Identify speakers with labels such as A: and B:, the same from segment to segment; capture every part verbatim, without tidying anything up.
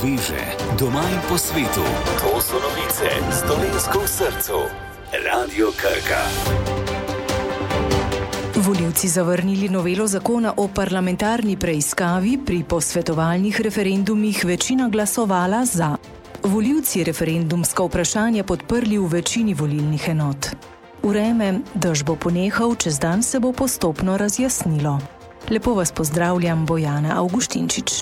A: sveže, doma in po svetu. To so novice s Dolenjsko v srcu. Radio Krka.
B: Volivci zavrnili novelo zakona o parlamentarni preiskavi, pri posvetovalnih referendumih večina glasovala za. Volivci referendumska vprašanja podprli v večini volilnih enot. Vreme, dež bo ponehal, čez dan se bo postopno razjasnilo. Lepo vas pozdravljam, Bojana Avguštinčič.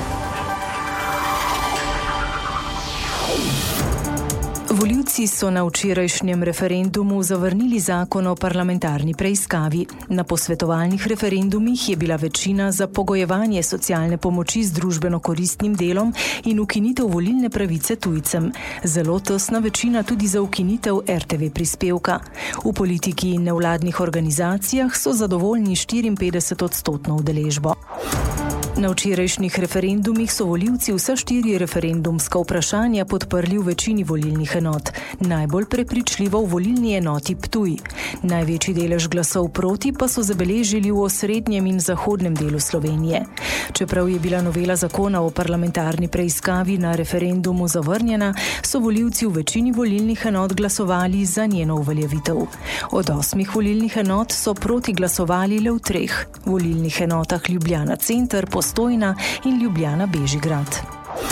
B: Volivci so na včerajšnjem referendumu zavrnili zakon o parlamentarni preiskavi. Na posvetovalnih referendumih je bila večina za pogojevanje socialne pomoči z družbeno koristnim delom in ukinitev volilne pravice tujcem. Zelo tesna večina tudi za ukinitev er te ve prispevka. V politiki in nevladnih organizacijah so zadovoljni štiriinpetdeset odstotno udeležbo. Na včerajšnjih referendumih so volivci vsa štiri referendumska vprašanja podprli v večini volilnih enot. Najbolj prepričljivo v volilni enoti Ptuj. Največji delež glasov proti pa so zabeležili v osrednjem in zahodnem delu Slovenije. Čeprav je bila novela zakona o parlamentarni preiskavi na referendumu zavrnjena, so volivci v večini volilnih enot glasovali za njeno uveljavitev. Od osmih volilnih enot so proti glasovali le v treh. Volilnih enotah Ljubljana Center, Postojna in Ljubljana Bežigrad.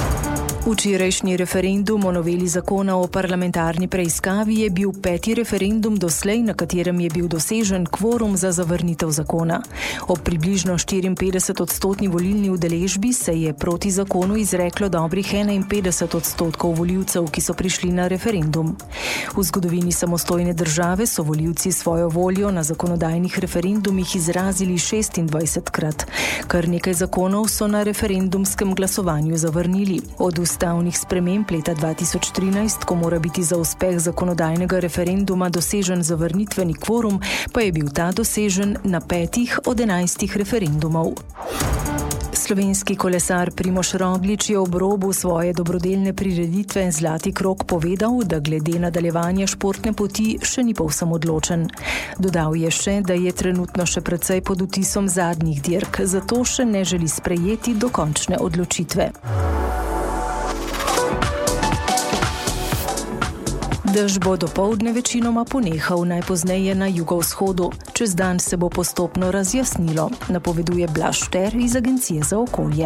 B: Včerajšnji referendum o noveli zakona o parlamentarni preiskavi je bil peti referendum doslej, na katerem je bil dosežen kvorum za zavrnitev zakona. Ob približno štiriinpetdeset odstotni volilni udeležbi se je proti zakonu izreklo dobrih enainpetdeset odstotkov volivcev, ki so prišli na referendum. V zgodovini samostojne države so volivci svojo voljo na zakonodajnih referendumih izrazili šestindvajsetkrat. Kar nekaj zakonov so na referendumskem glasovanju zavrnili. Od ustavnih sprememb leta dva tisoč trinajst, ko mora biti za uspeh zakonodajnega referenduma dosežen zavrnitveni kvorum, pa je bil ta dosežen na petih od enajstih referendumov. Slovenski kolesar Primož Roglič je ob robu svoje dobrodelne prireditve Zlati krog povedal, da glede nadaljevanja športne poti še ni povsem odločen. Dodal je še, da je trenutno še precej pod vtisom zadnjih dirk, zato še ne želi sprejeti dokončne odločitve. Dež bo dopoldne večinoma ponehal, najpozneje na jugovzhodu. Čez dan se bo postopno razjasnilo, napoveduje Blaž Šter iz Agencije za okolje.